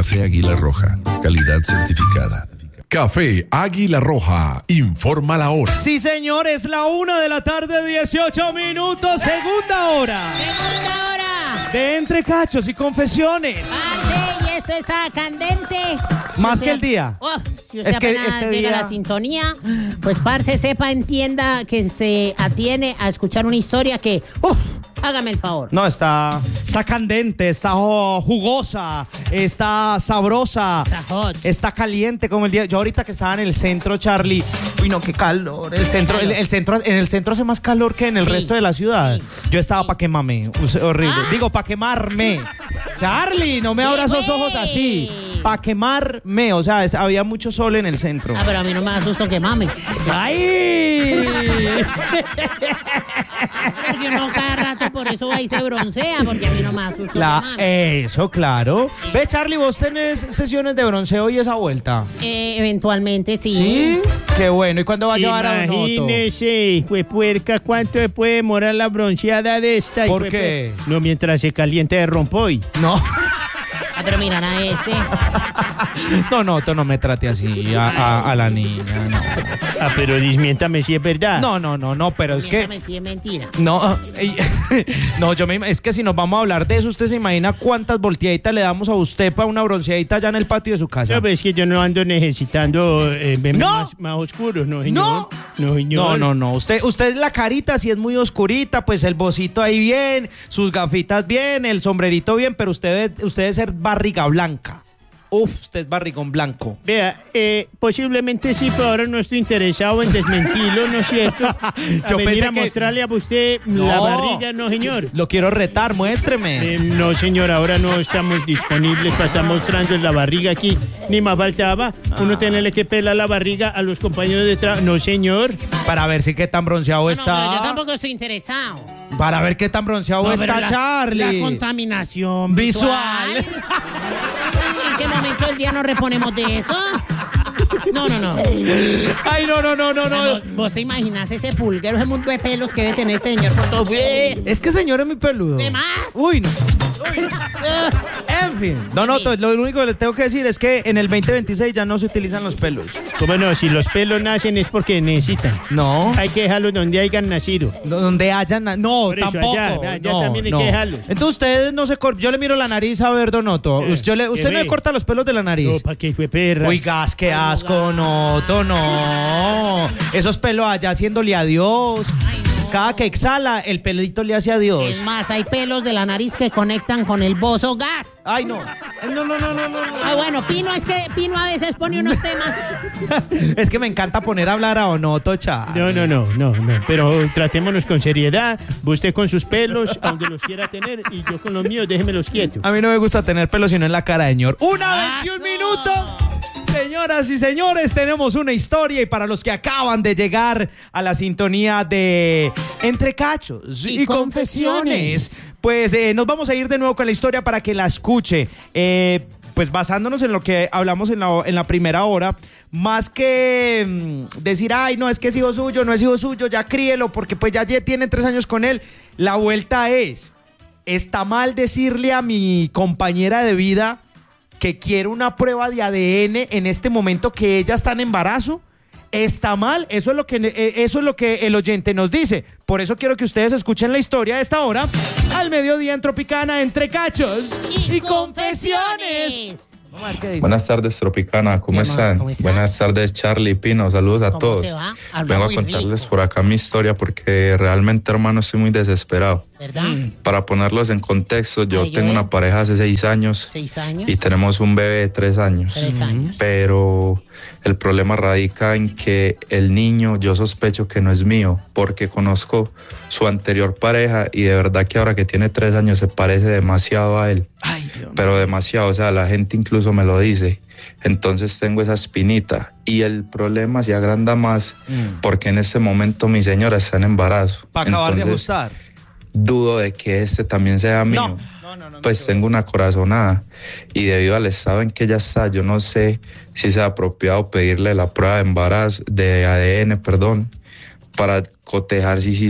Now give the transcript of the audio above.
Café Águila Roja, calidad certificada. Café Águila Roja, informa la hora. Sí, señor, es la 1:18 p.m, segunda hora. Segunda hora. De Entre Cachos y Confesiones. Parce, y esto está candente. Más que el día. Si usted Es que apenas este llega día- a la sintonía, pues parce, sepa, entienda que se atiene a escuchar una historia que, hágame el favor. No, está candente, está jugosa, está sabrosa, Está hot. está caliente como el día. Yo ahorita que estaba en el centro, Charlie, uy no, qué calor. En el centro hace más calor que en el Sí, resto de la ciudad. sí, Yo estaba sí. para quemarme, horrible. Digo, para quemarme. Charlie, no me abras esos ojos así. Para quemarme, o sea, había mucho sol en el centro. Ah, pero a mí no me da susto que mame. ¡Ay! Porque uno cada rato por eso va y se broncea, porque a mí no me da susto que mame. Eso, claro. Ve, Charlie, ¿vos tenés sesiones de bronceo y esa vuelta? Eventualmente sí. ¿Sí? Qué bueno. ¿Y cuándo va a llevar a Donoto? Imagínese, puerca, ¿cuánto se puede demorar la bronceada de esta? ¿Por qué? No, mientras se caliente de rompoy. No. Ah, pero miran a este. No me trate así a la niña. No. Ah, pero desmiéntame si es verdad. No, pero es que... Miéntame si es mentira. No, es que si nos vamos a hablar de eso, usted se imagina cuántas volteaditas le damos a usted para una bronceadita allá en el patio de su casa. No, pero es que yo no ando necesitando verme ¡No! más oscuro, no, señor. No, señor. No. Usted la carita si es muy oscurita, pues el bocito ahí bien, sus gafitas bien, el sombrerito bien, pero usted debe ser barriga blanca. Usted es barrigón blanco. Vea, posiblemente sí, pero ahora no estoy interesado en desmentirlo, ¿no es cierto? Yo venir pensé a que- mostrarle a usted la No. barriga, no, señor. Lo quiero retar, muéstreme. No, señor, ahora no estamos disponibles para estar mostrando la barriga aquí. Ni más faltaba uno tenerle que pelar la barriga a los compañeros de trabajo. No, señor. Para ver si qué tan bronceado No, está. pero yo tampoco estoy interesado. Para ver qué tan bronceado No, pero está Charlie. La contaminación Visual. ¿En qué momento del día nos reponemos de eso? No. Ay, no. ¿Vos te imaginas ese pulguero, ese mundo de pelos que debe tener este señor por todo? Es que señor es muy peludo. ¿De más? Uy, no. En fin. No, lo único que le tengo que decir es que en el 2026 ya no se utilizan los pelos. ¿Cómo no? Si los pelos nacen es porque necesitan. No. Hay que dejarlos donde hayan nacido. Donde hayan... No, Por eso, tampoco. allá no, también hay no. que dejarlos. Entonces ustedes no se cortan. Yo le miro la nariz a ver, Donoto. Usted no le corta los pelos de la nariz. No, ¿para qué fue perra? Uy, gas, qué asco, Noto, no. Esos pelos allá haciéndole adiós. Ay, no. Cada que exhala, el pelito le hace adiós. Es más, hay pelos de la nariz que conectan con el bozo gas. Ay, no. No. Ah, bueno, es que Pino a veces pone unos temas. Es que me encanta poner a hablar a Donoto, Charlie. No. Pero tratémonos con seriedad. Usted con sus pelos, a donde los quiera tener, y yo con los míos, déjemelos quietos. A mí no me gusta tener pelo sino en la cara, señor. ¡Una 21 ¡Eso! minutos! Señoras y señores, tenemos una historia y para los que acaban de llegar a la sintonía de Entre Cachos y Confesiones, pues nos vamos a ir de nuevo con la historia para que la escuche. Pues basándonos en lo que hablamos en la primera hora, más que decir, ay, no, es que es hijo suyo, no es hijo suyo, ya críelo, porque pues ya tiene 3 años con él. La vuelta es, ¿está mal decirle a mi compañera de vida que quiere una prueba de ADN en este momento que ella está en embarazo? ¿Está mal? Eso es lo que el oyente nos dice. Por eso quiero que ustedes escuchen la historia de esta hora al mediodía en Tropicana, Entre Cachos y Confesiones. Vamos a ver qué dice. Buenas tardes, Tropicana, ¿cómo Mi amor, están? ¿cómo estás? Buenas tardes, Charlie, Pino, saludos a ¿Cómo todos. te va? Habla Vengo a muy contarles rico. por acá mi historia porque realmente, hermano, estoy muy desesperado. ¿Verdad? Para ponerlos en contexto, yo Ay, tengo una pareja hace 6 años 6 años. y tenemos un bebé de 3 años. 3 años. Pero el problema radica en que el niño, yo sospecho que no es mío, porque conozco su anterior pareja y de verdad que ahora que tiene 3 años se parece demasiado a él. Ay, Dios mío. Pero demasiado, o sea, la gente incluso me lo dice. Entonces tengo esa espinita y el problema se agranda más porque en este momento mi señora está en embarazo. Para acabar de Entonces, ajustar. dudo de que este también sea mío. Pues tengo una corazonada y debido al estado en que ella está, yo no sé si sea apropiado pedirle la prueba de embarazo, de ADN, para cotejar si sí